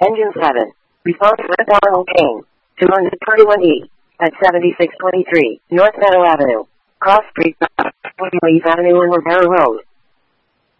Engine 7. Response red Donald Kane. 221E. At 7623 North Meadow Avenue. Cross Street, Leaf Avenue and Rivera Road.